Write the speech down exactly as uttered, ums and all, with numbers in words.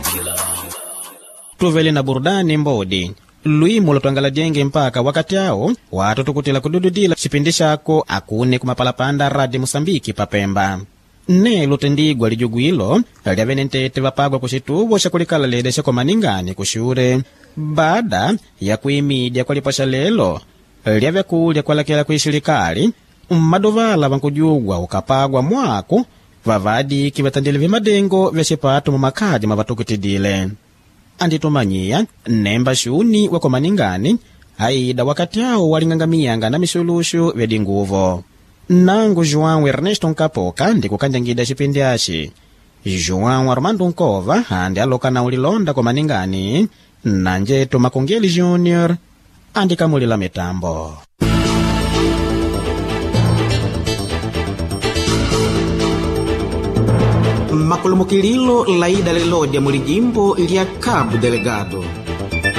Tuveli na burudani mbodi luimu lotwangala jenge mpaka wakati ao watu tukutila kudududila chipindi chako akune kumapalapanda radi Musambiki papemba ne lutendigwa lijuguilo lyavene ntete vapagwa kuchituvo chakulikala lede chakomaningani kushure baada ya kuimidya kwalipasha lelo lyavyakulya kwalakela kuishilikali mmadovala vankujugwa ukapagwa mwaku vavadiki vatandile vimadengo vya chipato mumakadi mavatukutidile anditumanyia nemba shuni wakomaningani aida wakati ao walingangamiyanga na misulushu vyadinguvo nangu João Ernesto Nkapoka ndikukanjangida chipindi achi João Armando Nkova andi aloka na ulilonda komaningani nanjeto Makongeli Junior andikamulila mitambo. Makulumukililo laida lelodya mulijimbo lya Cabo Delegado